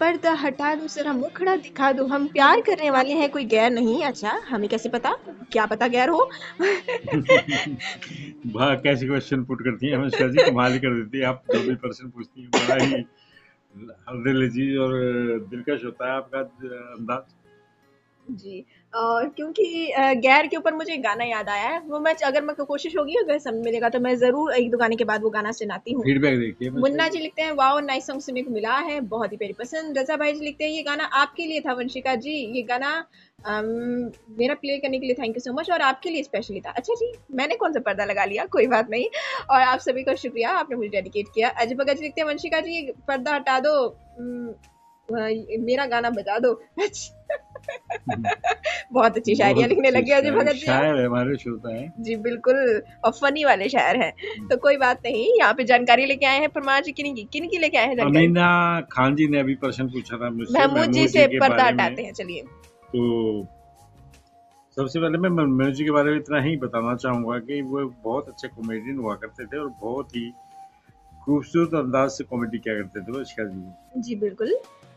पर्दा हटा दो, जरा मुखड़ा दिखा दो, हम प्यार करने वाले हैं, कोई गैर नहीं। अच्छा, हमें कैसे पता? क्या पता गैर हो? वाह, कैसे क्वेश्चन पुट करती हैं अनुष्का जी, कमाल ही कर देती है आप। जो भी प्रश्न पूछती हैं बड़ा ही हृदय लजीज और दिलकश होता है आपका अंदाज। जी। और क्योंकि गैर के ऊपर मुझे एक गाना याद आया है, वो मैं अगर मैं कोशिश होगी, अगर समय मिलेगा तो मैं जरूर एक दो गाने के बाद वो गाना सुनाती हूँ। फीडबैक देखिए अनुष्का मुन्ना जी। जी लिखते हैं, वाओ नाइस सॉन्ग सुनने को मिला है, बहुत ही प्यारी पसंद। रजा भाई जी लिखते हैं, ये गाना आपके लिए था वंशिका जी, ये गाना अम, मेरा प्ले करने के लिए थैंक यू सो मच, और आपके लिए स्पेशली था। अच्छा जी, मैंने कौन सा पर्दा लगा लिया, कोई बात नहीं। और आप सभी का शुक्रिया, आपने मुझे डेडिकेट किया। अजय भगत जी लिखते हैं, वंशिका जी पर्दा हटा दो, मेरा गाना बजा दो। बहुत अच्छी शायरियां बहुत लिखने अच्छे लगे अजय भगत जी आप। शायर है, हमारे श्रोता हैं। जी बिल्कुल, और फनी वाले शायर हैं। तो कोई बात नहीं, यहाँ पे जानकारी लेके आए हैं परमार जी। किन की लेके आए हैं जानकारी? अमीना खान जी ने अभी प्रश्न पूछा था मुझसे महमूद जी महमूद जी से के पर्दा बारे में। हटाते हैं, चलिए। तो सबसे पहले मैं महमूद जी के बारे में इतना ही बताना चाहूंगा कि वो बहुत अच्छे कॉमेडियन हुआ करते थे और बहुत ही खूबसूरत अंदाज से कॉमेडी किया करते थे अनुष्का जी। जी बिल्कुल।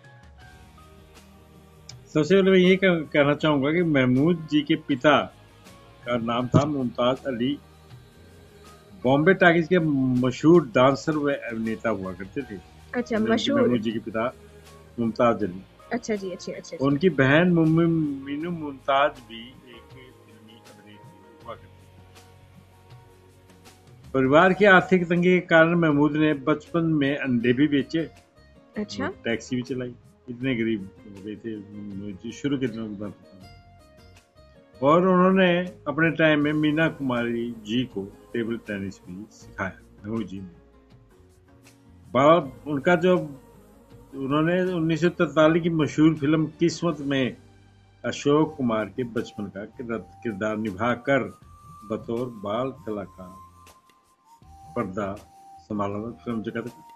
सबसे पहले मैं ये कहना चाहूंगा कि महमूद जी के पिता का नाम था मुमताज अली, बॉम्बे टाकीज के मशहूर डांसर व अभिनेता हुआ करते थे। अच्छा, जबकि मशहूर। महमूद जी के पिता मुमताज अली, अच्छा जी, अच्छे अच्छे अच्छे। उनकी बहन मीनू मुमताज भी एक फिल्मी अभिनेत्री हुआ करती थी। परिवार की आर्थिक तंगी के कारण महमूद ने बचपन में अंडे भी बेचे अच्छा। और टैक्सी भी चलाई। इतने गरीब हो गए थे महमूद जी शुरू के दिनों की बात बताऊं। और उन्होंने अपने टाइम में मीना कुमारी जी को टेबल टेनिस भी सिखाया महमूद जी ने। उनका जो उन्होंने 1943 की मशहूर फिल्म किस्मत में अशोक कुमार के बचपन का किरदार निभाकर बतौर बाल कलाकार पर्दा संभाला था फिल्म जगत का।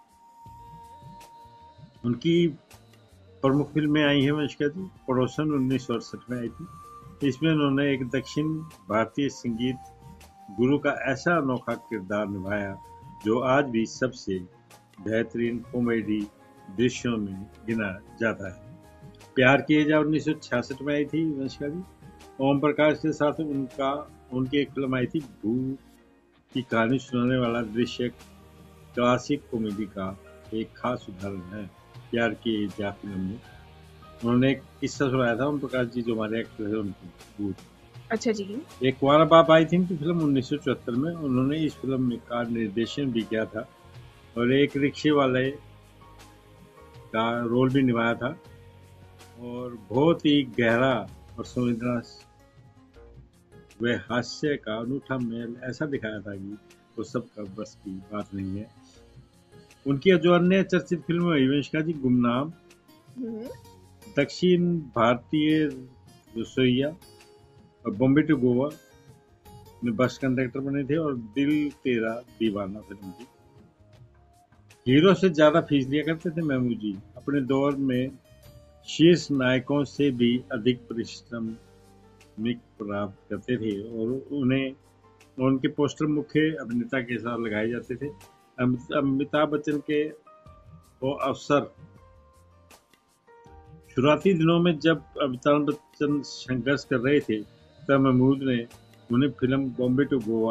उनकी प्रमुख फिल्में आई हैं अनुष्का जी। पड़ोसन 1968 में आई थी। इसमें उन्होंने एक दक्षिण भारतीय संगीत गुरु का ऐसा अनोखा किरदार निभाया जो आज भी सबसे बेहतरीन कॉमेडी दृश्यों में गिना जाता है। प्यार किए जा 1966 में आई थी अनुष्का जी। ओम प्रकाश के साथ उनकी एक फिल्म आई थी भूत की कहानी सुनाने वाला दृश्य क्लासिक कॉमेडी का एक खास उदाहरण है। प्यार किए जा फिल्म में उन्होंने एक किस्सा सुनाया था ओम प्रकाश जी जो हमारे एक्टर थे उनकी भूत। अच्छा जी। एक कुंवारा बाप आई थी इनकी फिल्म 1974 में। उन्होंने इस फिल्म में का निर्देशन भी किया था और एक रिक्शे वाले का रोल भी निभाया था और बहुत ही गहरा और संवेदना व हास्य का अनूठा मेल ऐसा दिखाया था कि वो सबका बस की बात नहीं है। उनकी जो अन्य चर्चित फिल्में हुई अनुष्का जी, गुमनाम, दक्षिण भारतीय रसोइया और बॉम्बे टू गोवा में बस कंडक्टर बने थे और दिल तेरा दीवाना फिल्म की हीरो से ज्यादा फीस लिया करते थे महमूद जी। अपने दौर में शीर्ष नायकों से भी अधिक पारिश्रमिक प्राप्त करते थे और उन्हें उनके पोस्टर मुख्य अभिनेता के साथ लगाए जाते थे। अमिताभ बच्चन के वो अवसर शुरुआती दिनों में जब अमिताभ बच्चन संघर्ष कर रहे थे तब महमूद ने उन्हें फिल्म बॉम्बे टू गोवा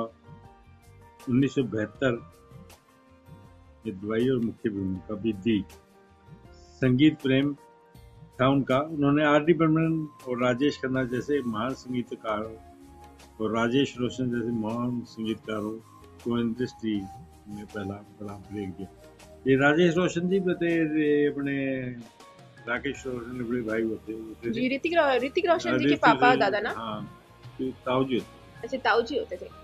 1972 में दिवाई और मुख्य भूमिका भी दी। संगीत प्रेम था उनका। उन्होंने आर डी बर्मन और राजेश खन्ना जैसे महान संगीतकारों और राजेश रोशन जैसे महान संगीतकारों को इंडस्ट्री में पहला बड़ा ब्रेक दिया। ये राजेश रोशन जी अपने राकेश रोशन बड़े भाई होते जी, ऋतिक रोशन जी के पापा दादा ना? हाँ, ताऊ जी होते। अच्छा, ताऊ जी होते थे।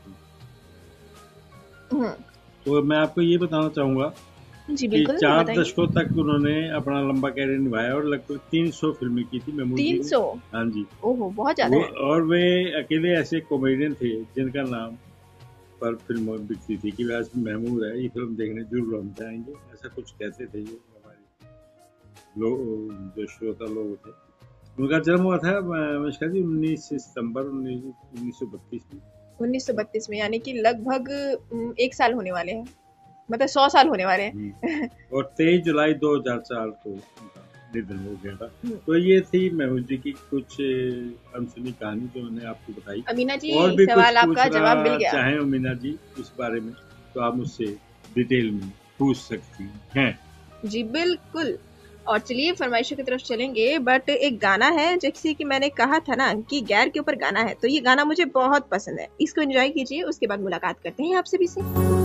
तो मैं आपको ये बताना चाहूंगा जी कि बिल्कुल, 4 बताइए। दशकों तक उन्होंने अपना लंबा कैरियर निभाया और लगभग 300 फिल्में की थी महमूद जी ने। 300? हाँ जी। ओहो, बहुत ज्यादा है। और वे अकेले ऐसे कॉमेडियन थे जिनका नाम पर फिल्म बिकती थी कि वैसे महमूद है, ये फिल्म देखने जरूर हम जाएंगे, ऐसा कुछ कहते थे ये हमारे लोग जो श्रोता लोग थे। उनका जन्म हुआ था अनुष्का जी 19 सितंबर 1932 में। 1932 में, यानी कि लगभग 1 साल होने वाले हैं, मतलब 100 साल होने वाले हैं। और 23 जुलाई 2004 को उनका निधन हो गया था। तो ये थी महमूद जी की कुछ अनसुनी कहानी जो मैंने आपको बताई। अमीना जी, और भी सवाल कुछ आपका जवाब मिल पूछना गया। चाहें अमीना जी इस बारे में तो आप मुझसे डिटेल में पूछ सकती हैं। जी बिल्कुल। और चलिए फरमाइशों की तरफ चलेंगे, बट एक गाना है जैसे कि मैंने कहा था ना कि गैर के ऊपर गाना है, तो ये गाना मुझे बहुत पसंद है, इसको एंजॉय कीजिए, उसके बाद मुलाकात करते हैं आपसे भी से।